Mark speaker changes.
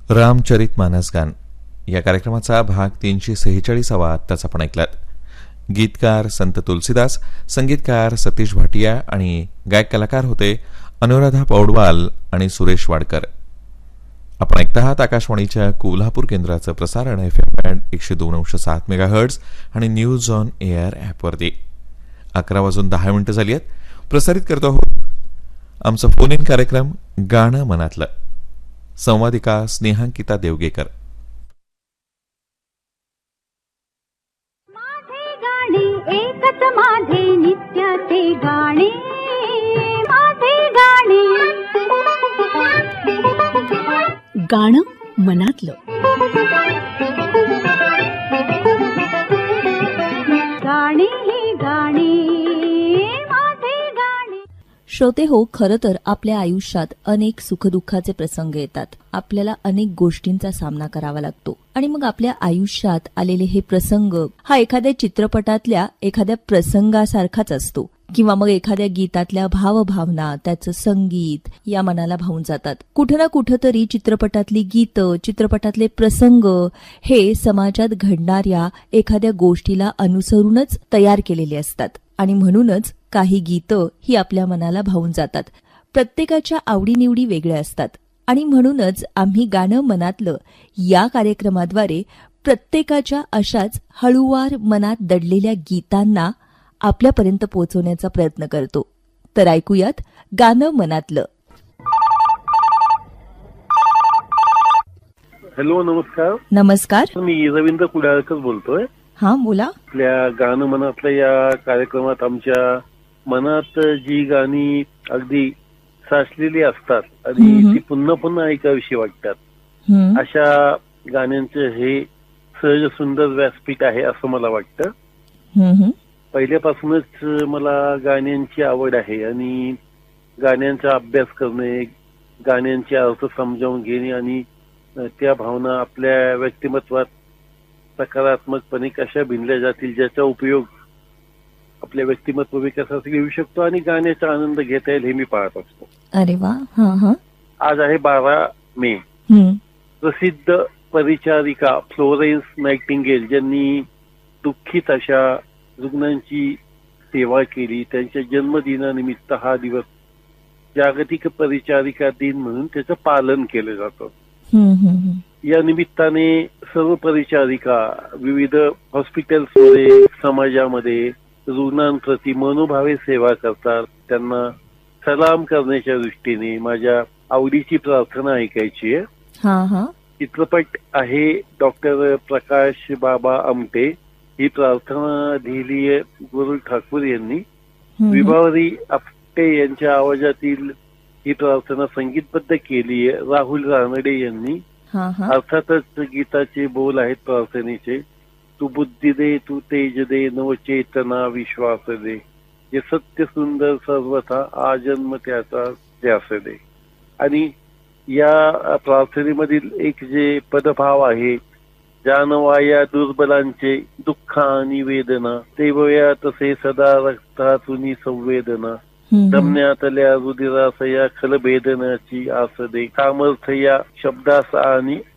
Speaker 1: रामचरितमानस गान या कार्यक्रमाचा भाग 346 आत्ताच आपण ऐकलात. गीतकार संत तुलसीदास, संगीतकार सतीश भाटिया आणि गायक कलाकार होते अनुराधा पौडवाल आणि सुरेश वाडकर. आपण ऐकत आहात आकाशवाणीच्या कोल्हापूर केंद्राचं प्रसारण FM बँड 102.7 मेगाहर्ट्झ आणि न्यूज ऑन एअर ॲपवरती. 11:10 झाली आहेत. प्रसारित करतो आहोत आमचा फोन इन कार्यक्रम गाणं मनातलं. संवादिका स्नेहांकिता देवगेकर.
Speaker 2: माझे गाणे एकच माझे नित्याचे गाणे, माझे गाणे
Speaker 3: गाणं मनातलं.
Speaker 2: गाणे हे गाणे माझे गाणे.
Speaker 3: श्रोते हो, खरं तर आपल्या आयुष्यात अनेक सुखदुःखाचे प्रसंग येतात. आपल्याला अनेक गोष्टींचा सामना करावा लागतो आणि मग आपल्या आयुष्यात आलेले हे प्रसंग हा एखाद्या चित्रपटातल्या एखाद्या प्रसंगासारखाच असतो किंवा मग एखाद्या गीतातल्या भावभावना, त्याचं संगीत या मनाला भावून जातात. कुठं ना कुठं तरी चित्रपटातली गीतं, चित्रपटातले प्रसंग हे समाजात घडणाऱ्या एखाद्या गोष्टीला अनुसरूनच तयार केलेले असतात आणि म्हणूनच काही गीतं ही आपल्या मनाला भावून जातात. प्रत्येकाच्या आवडीनिवडी वेगळ्या असतात आणि म्हणूनच आम्ही गाणं मनातलं या कार्यक्रमाद्वारे प्रत्येकाच्या अशाच हळूवार मनात दडलेल्या गीतांना आपल्यापर्यंत पोहोचवण्याचा प्रयत्न करतो. तर ऐकूयात गाणं मनातलं.
Speaker 4: हॅलो, नमस्कार.
Speaker 3: नमस्कार.
Speaker 4: मी रवींद्र कुडाळकर बोलतोय.
Speaker 3: हा, बोला.
Speaker 4: आपल्या गाणं मनातल्या या कार्यक्रमात आमच्या मनात जी गाणी अगदी साचलेली असतात आणि ती पुन्हा पुन्हा ऐकावीशी वाटतात, अशा गाण्यांचं हे सहज सुंदर व्यासपीठ आहे असं मला वाटतं. पहिल्यापासूनच मला गाण्यांची आवड आहे आणि गाण्यांचा अभ्यास करणे, गाण्यांचे अर्थ समजावून घेणे आणि त्या भावना आपल्या व्यक्तिमत्वात सकारात्मकपणे कशा भिनल्या जातील, ज्याचा उपयोग आपल्या व्यक्तिमत्व विकासासाठी येऊ शकतो आणि गाण्याचा आनंद घेता येईल हे मी पाहत असतो.
Speaker 3: अरे वा. हा.
Speaker 4: आज आहे 12 मे. प्रसिद्ध परिचारिका फ्लोरेन्स नाइटिंगेल, ज्यांनी दुःखित अशा रुग्णांची सेवा केली, त्यांच्या जन्मदिनानिमित्त हा दिवस जागतिक परिचारिका दिन म्हणून त्याचं पालन केलं जातं. या निमित्ताने सर्व परिचारिका विविध हॉस्पिटल्समध्ये, समाजामध्ये रुग्णांप्रती मनोभावे सेवा करतात. त्यांना सलाम करण्याच्या दृष्टीने माझ्या आवडीची प्रार्थना ऐकायची आहे. चित्रपट आहे डॉक्टर प्रकाश बाबा आमटे. ही प्रार्थना लिहिली आहे गुरु ठाकूर यांनी. विभावरी आपटे यांच्या आवाजातील ही प्रार्थना संगीतबद्ध केली आहे राहुल रानडे यांनी. अर्थातच गीताचे बोल आहेत प्रार्थनेचे. तू बुद्धी दे, तू तेज दे, नवचेतना विश्वास दे, जे सत्य सुंदर सर्वथा आजन्म त्याचा ध्यास दे. आणि या प्रार्थनेमधील एक जे पदभाव आहे, जानवाया दुर्बलांचे दुःख आणि वेदना, तेवया तसे सदा रक्तातुनी संवेदना, दमण्यातल्या रुधिरास या खलभेदनाची आस दे, सामर्थ्य या शब्दास आणि